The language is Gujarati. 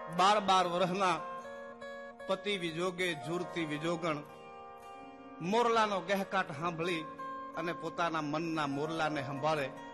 12 વર્ષના પતિ વિજોગે ઝૂરતી વિજોગણ મોરલાનો ગહેકાટ સાંભળી અને પોતાના મનના મોરલાને સંભાળે